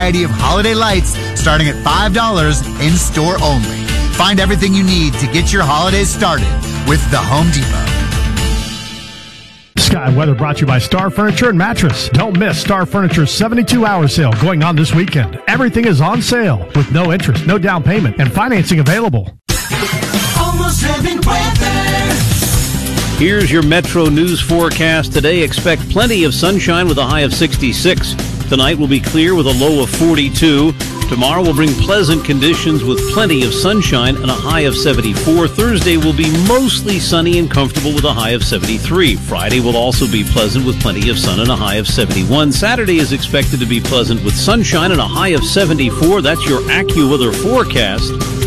Variety of holiday lights starting at $5 in store only. Find everything you need to get your holidays started with the Home Depot. Sky Weather brought to you by Star Furniture and Mattress. Don't miss Star Furniture's 72-hour sale going on this weekend. Everything is on sale with no interest, no down payment, and financing available. Almost Heaven weather. Here's your Metro News forecast. Today, expect plenty of sunshine with a high of 66. Tonight will be clear with a low of 42. Tomorrow will bring pleasant conditions with plenty of sunshine and a high of 74. Thursday will be mostly sunny and comfortable with a high of 73. Friday will also be pleasant with plenty of sun and a high of 71. Saturday is expected to be pleasant with sunshine and a high of 74. That's your AccuWeather forecast.